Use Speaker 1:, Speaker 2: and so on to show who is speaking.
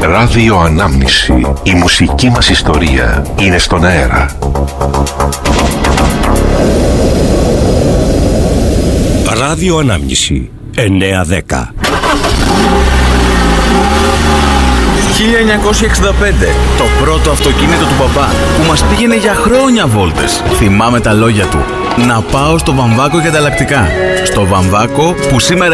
Speaker 1: Ράδιο Ανάμνηση. Η μουσική μας ιστορία είναι στον αέρα.
Speaker 2: Ράδιο Ανάμνηση 9-10.
Speaker 3: 1965, το πρώτο αυτοκίνητο του παπά που μας πήγαινε για χρόνια βόλτες. Θυμάμαι τα λόγια του. Να πάω στο Βαμβάκο για ανταλλακτικά. Στο Βαμβάκο που σήμερα